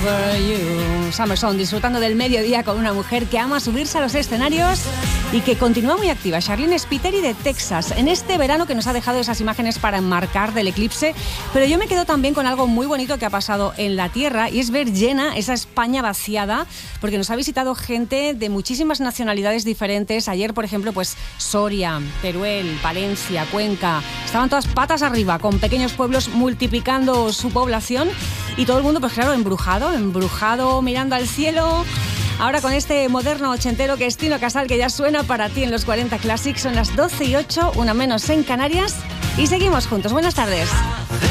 over you. Summer Song, disfrutando del mediodía con una mujer que ama subirse a los escenarios y que continúa muy activa. Sharleen Spiteri de Texas, en este verano que nos ha dejado esas imágenes para enmarcar del eclipse. Pero yo me quedo también con algo muy bonito que ha pasado en la Tierra, y es ver llena esa España vaciada, porque nos ha visitado gente de muchísimas nacionalidades diferentes. Ayer, por ejemplo, pues Soria, Teruel, Palencia, Cuenca, estaban todas patas arriba, con pequeños pueblos multiplicando su población, y todo el mundo, pues claro, embrujado, mirando al cielo. Ahora con este moderno ochentero que es Tino Casal, que ya suena para ti en los 40 Classics. Son las 12:08, una menos en Canarias, y seguimos juntos. Buenas tardes.